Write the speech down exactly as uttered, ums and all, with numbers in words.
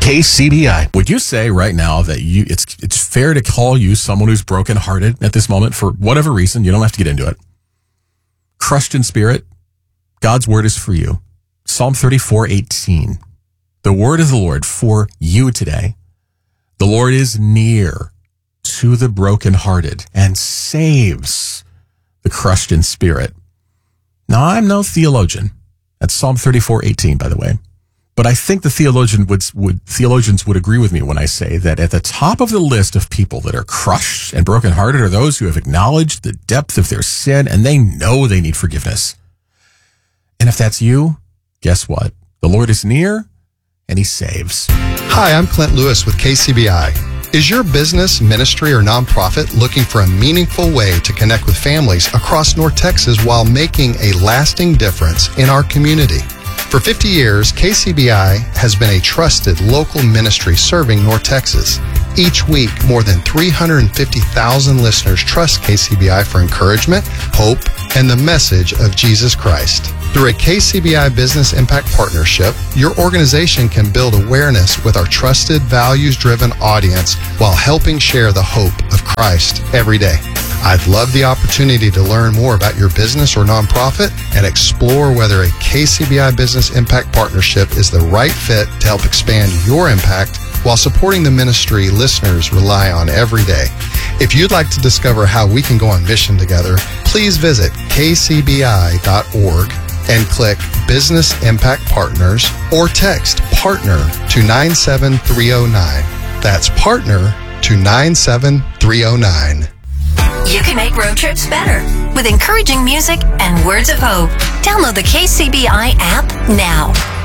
K C B I. Would you say right now that you it's it's fair to call you someone who's brokenhearted at this moment for whatever reason? You don't have to get into it. Crushed in spirit. God's word is for you. Psalm thirty-four eighteen. The word of the Lord for you today. The Lord is near to the brokenhearted and saves the crushed in spirit. Now, I'm no theologian. That's Psalm thirty-four eighteen, by the way. But I think the theologian would, would theologians would agree with me when I say that at the top of the list of people that are crushed and brokenhearted are those who have acknowledged the depth of their sin and they know they need forgiveness. And if that's you, guess what? The Lord is near and he saves. Hi, I'm Clint Lewis with K C B I. Is your business, ministry, or nonprofit looking for a meaningful way to connect with families across North Texas while making a lasting difference in our community? For fifty years, K C B I has been a trusted local ministry serving North Texas. Each week, more than three hundred fifty thousand listeners trust K C B I for encouragement, hope, and the message of Jesus Christ. Through a K C B I Business Impact Partnership, your organization can build awareness with our trusted, values-driven audience while helping share the hope of Christ every day. I'd love the opportunity to learn more about your business or nonprofit and explore whether a K C B I Business Impact Partnership is the right fit to help expand your impact while supporting the ministry listeners rely on every day. If you'd like to discover how we can go on mission together, please visit k c b i dot org and click Business Impact Partners or text PARTNER to nine seven three zero nine. That's PARTNER to nine seven three zero nine. You can make road trips better with encouraging music and words of hope. Download the K C B I app now.